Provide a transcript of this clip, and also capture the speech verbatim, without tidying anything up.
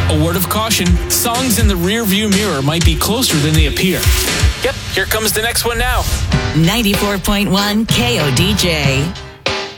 A word of caution, songs in the rear-view mirror might be closer than they appear. Yep, here comes the next one now. ninety-four point one K O D J.